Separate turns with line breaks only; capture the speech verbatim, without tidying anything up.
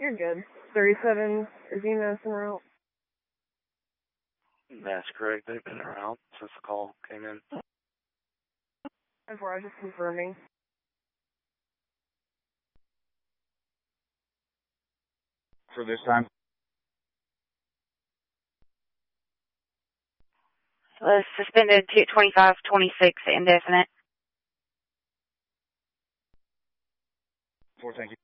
You're good. thirty-seven is E M S en route.
That's correct. They've been around since the call came in.
That's where I was just confirming.
For this time?
Was suspended to twenty-five twenty-six indefinite.
Four, thank you.